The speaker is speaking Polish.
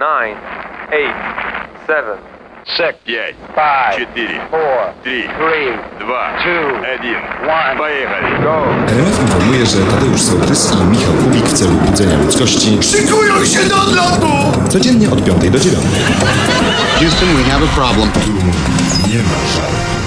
9, 8, 7, 6, 5, 5, 4, 4, 3, 3, 2, 2, 1. 1. Pojechali. Go! RMF informuje, że Tadeusz Sołtys i Michał Kubik w celu budzenia ludzkości Szykują się do odlotu! codziennie od 5 do 9. Houston, we have a problem. Tu nie ma żartu.